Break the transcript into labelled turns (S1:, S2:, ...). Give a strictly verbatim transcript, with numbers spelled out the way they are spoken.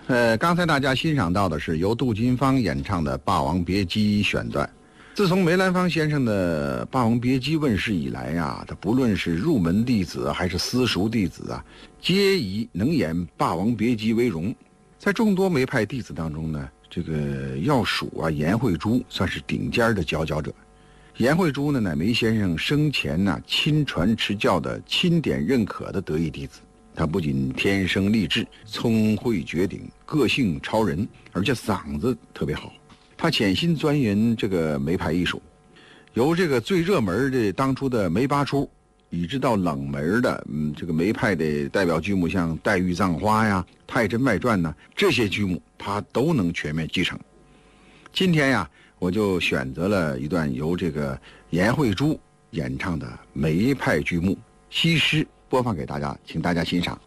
S1: 呃，刚才大家欣赏到的是由杜金芳演唱的《霸王别姬》选段。自从梅兰芳先生的《霸王别姬》问世以来呀，他不论是入门弟子还是私塾弟子啊，皆以能演《霸王别姬》为荣。在众多梅派弟子当中呢，这个要数啊颜慧珠算是顶尖的佼佼者。颜慧珠呢，乃梅先生生前呢、啊、亲传持教的钦点认可的得意弟子。他不仅天生丽质、聪慧绝顶、个性超人，而且嗓子特别好。他潜心钻研这个梅派艺术，由这个最热门的当初的梅八出，以至到冷门的嗯这个梅派的代表剧目，像《黛玉葬花》呀、《太真外传》呢，这些剧目他都能全面继承。今天呀，我就选择了一段由这个颜慧珠演唱的梅派剧目《西施》，播放给大家，请大家欣赏。